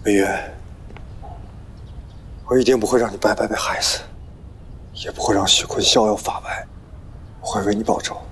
美月，我一定不会让你白白被害死，也不会让许坤逍遥法外。我会为你报仇。